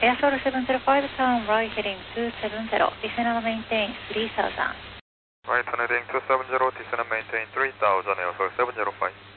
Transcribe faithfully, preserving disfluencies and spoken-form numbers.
Air Soul seven zero five, turn right heading two seven zero, descend and maintain three thousand. Right heading two seven zero, descend and maintain three thousand, Air Soul seven zero five.